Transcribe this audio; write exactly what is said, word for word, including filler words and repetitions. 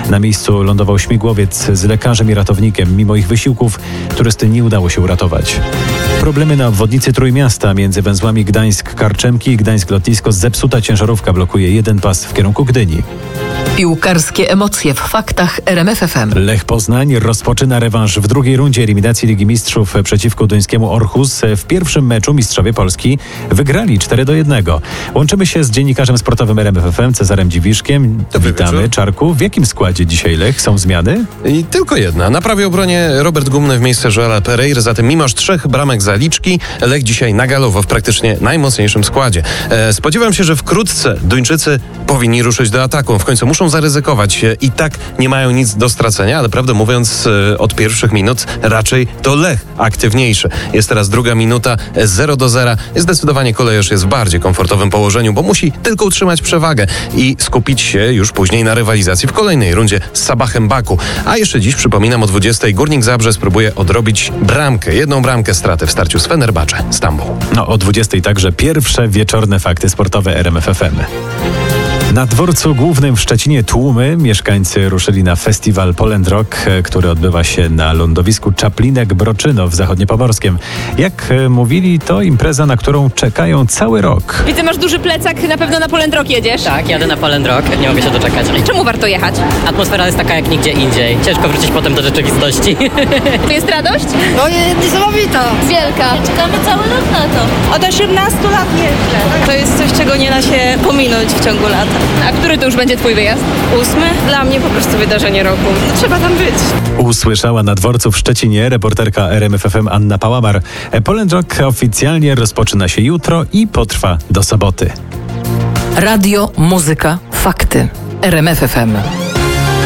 Na miejscu lądował śmigłowiec z lekarzem i ratownikiem. Mimo ich wysiłków turysty nie udało się uratować. Problemy na obwodnicy Trójmiasta między węzłami Gdańsk-Karczemki i Gdańsk-Lotnisko. Zepsuta ciężarówka blokuje jeden pas w kierunku Gdyni. Piłkarskie emocje w faktach R M F F M. Lech Poznań rozpoczyna rewanż w drugiej rundzie eliminacji Ligi Mistrzów przeciwko duńskiemu Orhus. W pierwszym meczu mistrzowie Polski wygrali cztery do jednego. Łączymy się z dziennikarzem sportowym R M F F M Cezarem Dziwiszkiem. Dobry Witamy, wieczór. Czarku. W jakim składzie dzisiaj Lech? Są zmiany? I tylko jedna. Na prawej obronie Robert Gumny w miejsce Joela Pereira. Zatem mimo aż trzech bramek zaliczki, Lech dzisiaj nagalowo w praktycznie najmocniejszym składzie. E, spodziewam się, że wkrótce Duńczycy powinni ruszyć do ataku. W końcu muszą zaryzykować. I tak nie mają nic do stracenia, ale prawdę mówiąc e, od pierwszych minut raczej to Lech aktywniejszy. Jest teraz druga minuta, zero do zera. Zdecydowanie Kolejorz jest w bardziej komfortowym położeniu, bo musi tylko utrzymać przewagę i skupić się już później na rywalizacji w kolejnej rundzie z Sabachem Baku. A jeszcze dziś, przypominam, o dwudziestej Górnik Zabrze spróbuje odrobić bramkę, jedną bramkę straty w starciu z Fenerbahce Stambuł. No, o dwudziestej także pierwsze wieczorne fakty sportowe R M F F M. Na dworcu głównym w Szczecinie tłumy. Mieszkańcy ruszyli na festiwal Poland Rock, który odbywa się na lądowisku Czaplinek-Broczyno w Zachodniopomorskiem. Jak e, mówili, to impreza, na którą czekają cały rok. Widzę, masz duży plecak, na pewno na Poland Rock jedziesz. Tak, jadę na Poland Rock, nie mogę się doczekać. Czemu warto jechać? Atmosfera jest taka jak nigdzie indziej. Ciężko wrócić potem do rzeczywistości. To jest radość? No jest niesamowita. Wielka. Czekamy cały rok na to. Od osiemnastu lat jeżdżę. To jest coś, czego nie da się pominąć w ciągu lata. A który to już będzie twój wyjazd? Ósmy? Dla mnie po prostu wydarzenie roku. No, trzeba tam być. Usłyszała na dworcu w Szczecinie reporterka R M F F M Anna Pałamar. Poland Rock oficjalnie rozpoczyna się jutro i potrwa do soboty. Radio, muzyka, fakty. R M F F M.